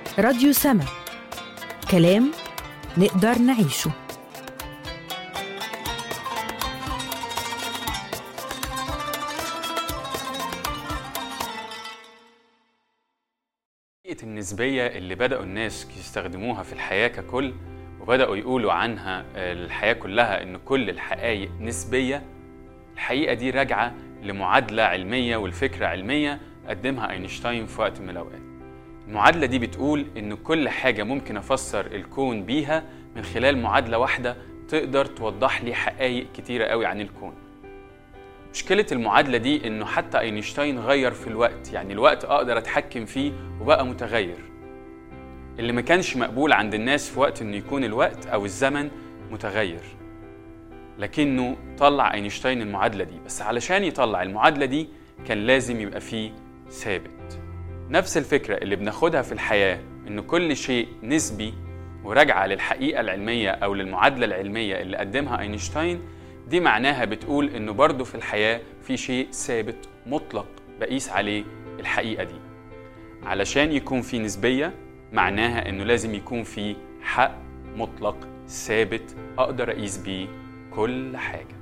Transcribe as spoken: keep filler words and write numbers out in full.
راديو سما، كلام نقدر نعيشه. النسبية اللي بدأوا الناس يستخدموها في الحياة ككل، وبدأوا يقولوا عنها الحياة كلها إن كل الحقائق نسبية. الحقيقة دي راجعة لمعادلة علمية والفكرة علمية قدمها أينشتاين في وقت من الأوقات. المعادلة دي بتقول إن كل حاجة ممكن أفسر الكون بيها من خلال معادلة واحدة تقدر توضح لي حقائق كتيرة قوي عن الكون. مشكلة المعادلة دي إنه حتى أينشتاين غير في الوقت، يعني الوقت أقدر أتحكم فيه وبقى متغير. اللي ما كانش مقبول عند الناس في وقت إنه يكون الوقت أو الزمن متغير، لكنه طلع أينشتاين المعادلة دي. بس علشان يطلع المعادلة دي كان لازم يبقى فيه ثابت. نفس الفكرة اللي بناخدها في الحياة إنه كل شيء نسبي وراجعة للحقيقة العلمية أو للمعادلة العلمية اللي قدمها أينشتاين، دي معناها بتقول إنه برضو في الحياة في شيء ثابت مطلق بقيس عليه الحقيقة دي. علشان يكون في نسبية معناها إنه لازم يكون في حق مطلق ثابت أقدر أقيس بيه كل حاجة.